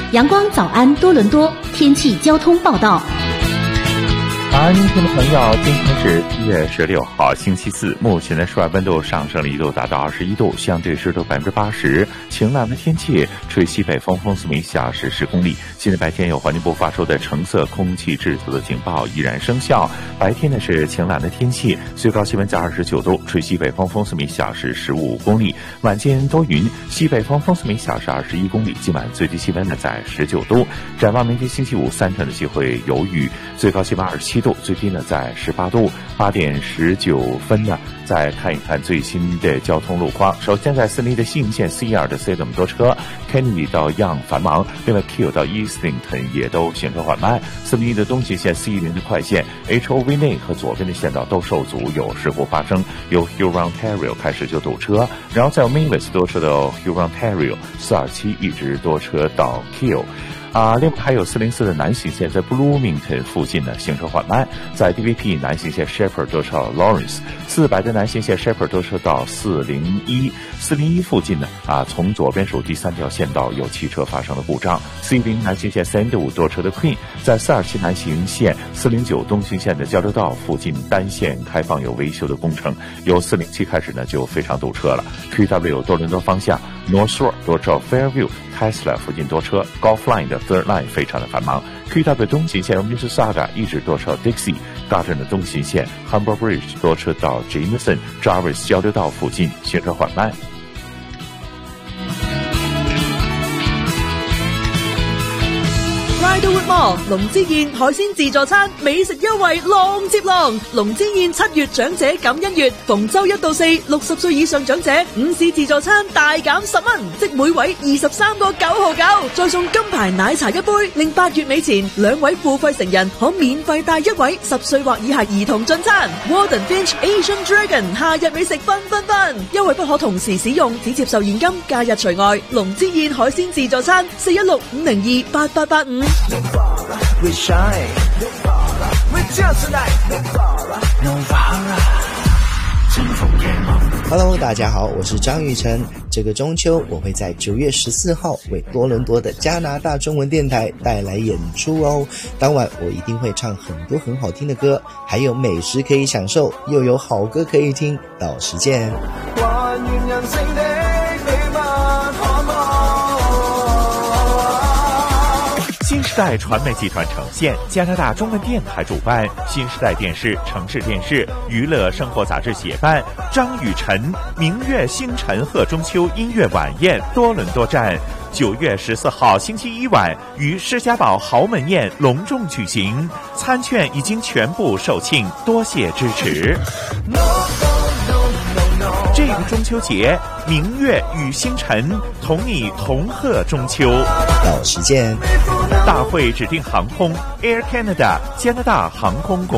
阳光早安多伦多天气交通报道。 您听众朋友，今天是1月16号，星期四。目前的室外温度上升了1度，达到21度，相对湿度80%。晴朗的天气，吹西北风，风速每小时10公里。今天白天有环境部发出的橙色空气质素的警报依然生效。白天呢是晴朗的天气，最高气温在29度，吹西北风，风速每小时15公里。晚间多云，西北风，风速每小时21公里。今晚最低气温呢在19度。展望明天星期五，三成的机会有雨，最高气温27度。最低呢在18度。8点19分呢，再看一看最新的交通路况。首先在401的西营线 C2 的 C 等多车 ，Kennedy 到 Yonge 繁忙，另外 Keele 到 Islington 也都行车缓慢。401的东西线 C10的快线 HOV 内和左边的线道都受阻，有事故发生，由 Hurontario 开始就堵车，然后再由 Mavis 多车到 Hurontario 427一直多车到 Keele。另外还有404的南行线在 Bloomington 附近呢行车缓慢，在 DVP 南行线 Shepherd 多车到 Lawrence，400的南行线 Shepherd 多车到401附近呢从左边属第3条线道有汽车发生了故障。410南行线305多车的 Queen， 在427南行线409东行线的交流道附近单线开放有维修的工程，由407开始呢就非常堵车了。QW 多伦多方向 North Shore 多车到 Fairview，Tesla 附近多车 ，Golf Line 的 Third Line 非常的繁忙。QW 东行线由 Mississauga 一直多车到 Dixie， 的东行线 Humber Bridge 多车到 Jameson，Jarvis 交流道附近行车缓慢。 Riderwood Mall 龍之燕海鮮自助餐美食優惠浪接浪，龍之燕7月長者感恩月，逢周1到4 60歲以上長者午市自助餐大減10蚊，即每位23個9毫9，再送金牌奶茶一杯，令8月尾前2位付費成人可免費帶1位10歲或以下兒童進餐。Warden Finch Asian Dragon 夏日美食繽紛紛，優惠不可同時使用，只接受現金，假日除外。龍之燕海鮮自助餐416-502-8885。 We shine, we just tonight, Novara. Hello， 大家好，我是张玉成。这个中秋，我会在9月14号为多伦多的加拿大中文电台带来演出哦。当晚我一定会唱很多很好听的歌，还有美食可以享受，又有好歌可以听。到时见。 新时代传媒集团呈现，加拿大中文电台主办，新时代电视、城市电视、娱乐生活杂志协办，张雨晨明月星辰贺中秋音乐晚宴多伦多站，9月14号星期一晚于施家堡豪门宴隆重举行，餐券已经全部售罄，多谢支持。这个中秋节，明月与星辰同你同贺中秋。 到时见。 大会指定航空 Air Canada 加拿大航空公